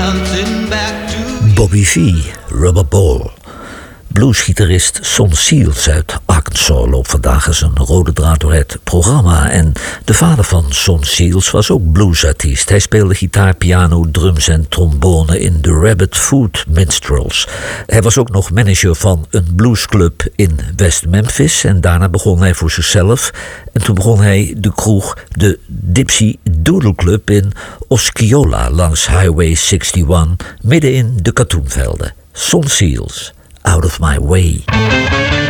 Bobby V, Rubber Ball. Bluesgitarist Son Seals uit Arkansas loopt vandaag als een rode draad door het programma. En de vader van Son Seals was ook bluesartiest. Hij speelde gitaar, piano, drums en trombone in de Rabbit Foot Minstrels. Hij was ook nog manager van een bluesclub in West Memphis. En daarna begon hij voor zichzelf. En toen begon hij de kroeg, de Dipsy Doodle Club in Osceola langs Highway 61, midden in de katoenvelden. Son Seals. Out of My Way.